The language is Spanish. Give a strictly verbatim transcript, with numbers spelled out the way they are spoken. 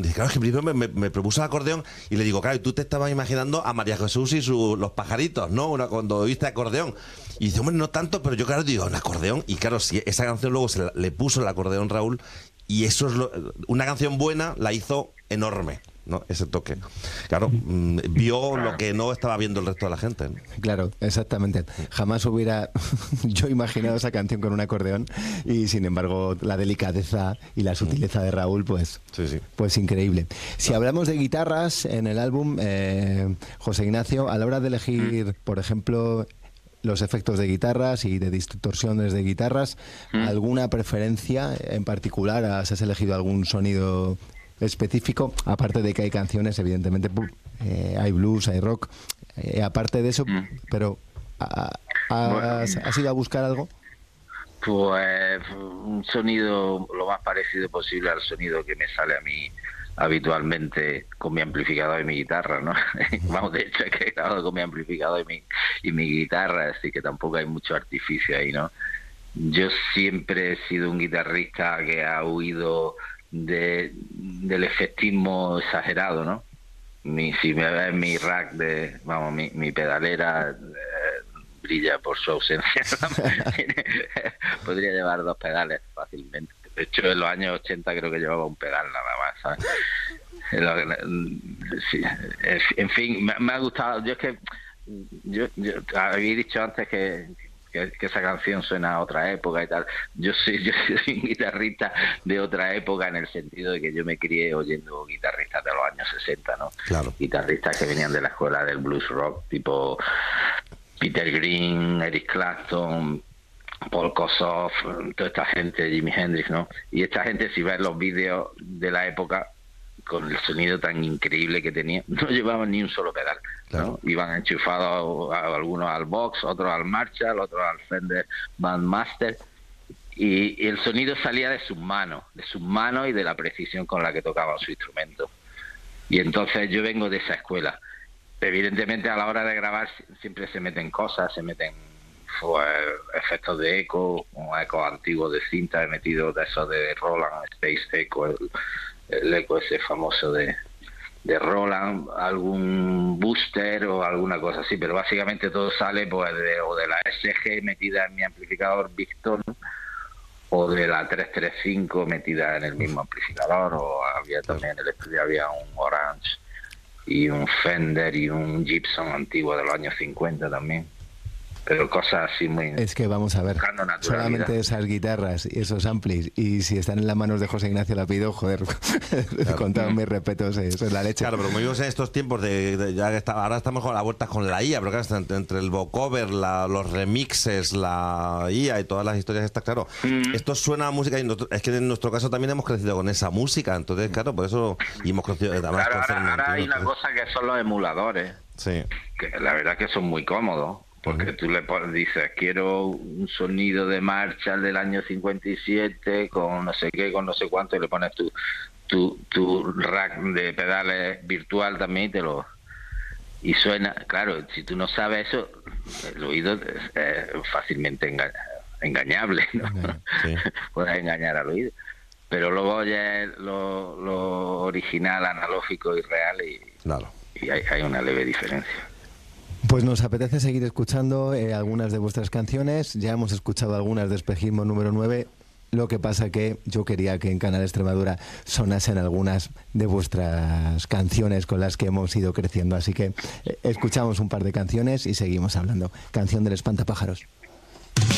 dice, claro, es que primero me, me, me propuso el acordeón y le digo, claro, tú te estabas imaginando a María Jesús y su, los pajaritos, ¿no? Una, cuando oíste acordeón. Y dice, hombre, no tanto, pero yo claro digo, un acordeón. Y claro, si esa canción luego se la, le puso el acordeón Raúl, y eso es lo, una canción buena la hizo enorme, ¿no? Ese toque. Claro, mmm, vio lo que no estaba viendo el resto de la gente, ¿no? Claro, exactamente. Jamás hubiera yo imaginado esa canción con un acordeón, y sin embargo la delicadeza y la sutileza de Raúl, pues, sí, sí. pues increíble. Si hablamos de guitarras en el álbum, eh, José Ignacio, a la hora de elegir, por ejemplo, los efectos de guitarras y de distorsiones de guitarras, ¿alguna preferencia en particular? ¿Has elegido algún sonido específico? Aparte de que hay canciones, evidentemente, eh, hay blues, hay rock, eh, aparte de eso, pero ¿has, ¿has ido a buscar algo? Pues un sonido lo más parecido posible al sonido que me sale a mí habitualmente con mi amplificador y mi guitarra, ¿no? Vamos, de hecho, es que he grabado con mi amplificador y mi, y mi guitarra, así que tampoco hay mucho artificio ahí, ¿no? Yo siempre he sido un guitarrista que ha huido de, del efectismo exagerado, ¿no? Mi, si me ves mi rack de, vamos, mi, mi pedalera eh, brilla por su ausencia. Podría llevar dos pedales fácilmente. De hecho, en los años ochenta creo que llevaba un pedal nada más, ¿sabes? Sí, en fin, me, me ha gustado. Yo es que yo, yo había dicho antes que, que, que esa canción suena a otra época y tal. Yo soy, yo soy un guitarrista de otra época, en el sentido de que yo me crié oyendo guitarristas de los años sesenta, ¿no? Claro. Guitarristas que venían de la escuela del blues rock, tipo Peter Green, Eric Clapton, Paul Kossoff, toda esta gente, Jimi Hendrix, ¿no? Y esta gente, si ves los vídeos de la época, con el sonido tan increíble que tenía, no llevaban ni un solo pedal, ¿no? Claro. Iban enchufados a, a algunos al Vox, otros al Marshall, otros al Fender Bandmaster, y, y el sonido salía de sus manos, de sus manos y de la precisión con la que tocaban su instrumento. Y entonces yo vengo de esa escuela. Evidentemente, a la hora de grabar siempre se meten cosas, se meten pues, efectos de eco, un eco antiguo de cinta, he metido de esos de Roland, Space Echo, el, el eco ese famoso de, de Roland, algún booster o alguna cosa así, pero básicamente todo sale pues de, o de la S G metida en mi amplificador Victon, o de la trescientos treinta y cinco metida en el mismo amplificador, o había también en el estudio había un Orange y un Fender y un Gibson antiguo de los años cincuenta también. Pero cosas así muy... Es que vamos a ver, solamente esas guitarras y esos amplis, y si están en las manos de José Ignacio Lapido, joder, claro. Con todos mis respetos, eso es la leche. Claro, pero como vivimos en estos tiempos de, de ya que está, ahora estamos con la vuelta con la I A, pero claro, entre, entre el vocover, la, los remixes, la I A y todas las historias estas, claro, mm. esto suena a música, y nosotros, es que en nuestro caso también hemos crecido con esa música, entonces claro, por eso, y hemos crecido... Claro, ahora, ahora hay una cosa que son los emuladores, sí, que la verdad que son muy cómodos. Porque tú le pones, dices, quiero un sonido de Marshall del año cincuenta y siete con no sé qué, con no sé cuánto, y le pones tu tu, tu rack de pedales virtual también y te lo... Y suena, claro, si tú no sabes eso, el oído es fácilmente enga engañable, ¿no? Sí. Puedes engañar al oído. Pero luego oyes lo, lo original, analógico y real, y, claro. y hay, hay una leve diferencia. Pues nos apetece seguir escuchando eh, algunas de vuestras canciones. Ya hemos escuchado algunas de Espejismo número nueve. Lo que pasa que yo quería que en Canal Extremadura sonasen algunas de vuestras canciones con las que hemos ido creciendo. Así que eh, escuchamos un par de canciones y seguimos hablando. Canción del Espantapájaros.